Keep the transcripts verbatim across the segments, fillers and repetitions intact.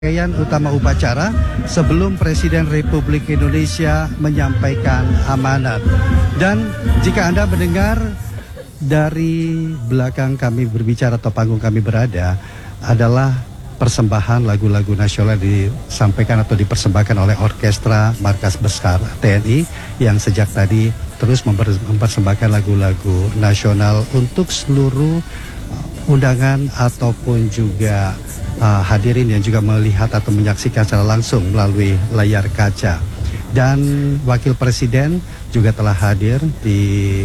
Rangkaian utama upacara sebelum Presiden Republik Indonesia menyampaikan amanat. Dan jika Anda mendengar dari belakang kami berbicara atau panggung kami berada adalah persembahan lagu-lagu nasional disampaikan atau dipersembahkan oleh Orkestra Markas Besar T N I yang sejak tadi terus mempersembahkan lagu-lagu nasional untuk seluruh undangan ataupun juga uh, hadirin yang juga melihat atau menyaksikan secara langsung melalui layar kaca. Dan Wakil Presiden juga telah hadir di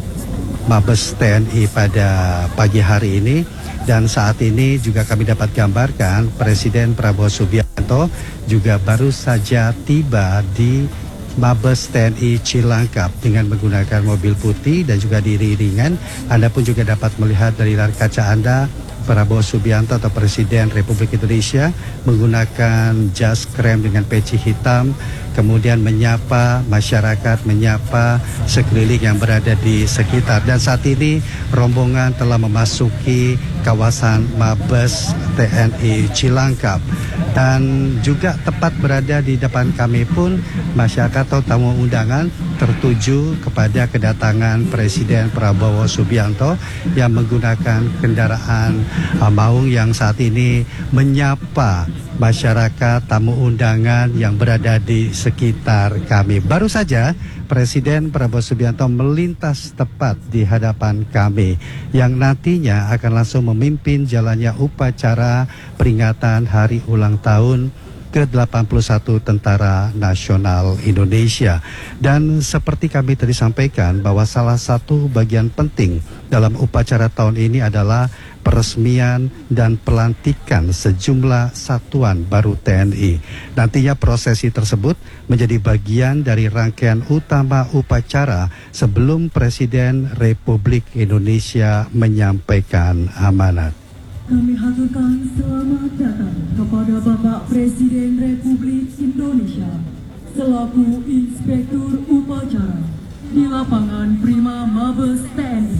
Mabes T N I pada pagi hari ini. Dan saat ini juga kami dapat gambarkan Presiden Prabowo Subianto juga baru saja tiba di Mabes T N I Cilangkap dengan menggunakan mobil putih dan juga diiringan. Anda pun juga dapat melihat dari layar kaca Anda Prabowo Subianto atau Presiden Republik Indonesia menggunakan jas krem dengan peci hitam, kemudian menyapa masyarakat, menyapa sekeliling yang berada di sekitar. Dan saat ini rombongan telah memasuki kawasan Mabes T N I Cilangkap. Dan juga tepat berada di depan kami pun masyarakat atau tamu undangan tertuju kepada kedatangan Presiden Prabowo Subianto yang menggunakan kendaraan uh, maung yang saat ini menyapa masyarakat tamu undangan yang berada di sekitar kami. Baru saja Presiden Prabowo Subianto melintas tepat di hadapan kami yang nantinya akan langsung memimpin jalannya upacara peringatan hari ulang tahun ke delapan puluh satu Tentara Nasional Indonesia. Dan seperti kami tadi sampaikan bahwa salah satu bagian penting dalam upacara tahun ini adalah peresmian dan pelantikan sejumlah satuan baru T N I. Nantinya prosesi tersebut menjadi bagian dari rangkaian utama upacara sebelum Presiden Republik Indonesia menyampaikan amanat. Kami haturkan selamat datang kepada Bapak Presiden Republik Indonesia selaku Inspektur Upacara di lapangan Prima Mabes T N I.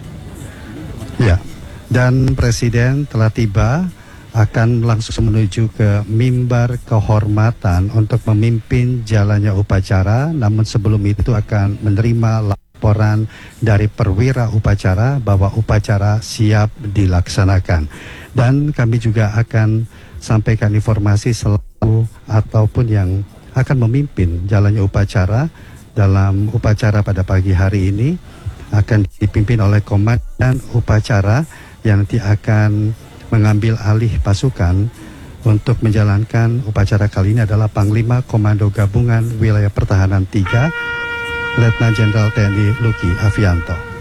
Ya, dan Presiden telah tiba akan langsung menuju ke mimbar kehormatan untuk memimpin jalannya upacara. Namun sebelum itu akan menerima laporan dari perwira upacara bahwa upacara siap dilaksanakan. Dan kami juga akan sampaikan informasi selalu ataupun yang akan memimpin jalannya upacara dalam upacara pada pagi hari ini akan dipimpin oleh komandan upacara yang nanti akan mengambil alih pasukan untuk menjalankan upacara kali ini adalah Panglima Komando Gabungan Wilayah Pertahanan tiga Letnan Jenderal T N I Luki Avianto.